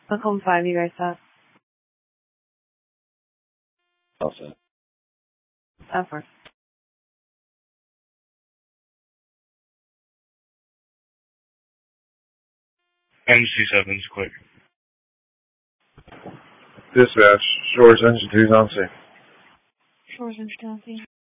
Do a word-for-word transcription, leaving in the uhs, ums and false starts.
Welcome five, you guys set? All set. That works. M C seven's quick. Dispatch, Shores Engine two's on scene. Shores Engine two on scene.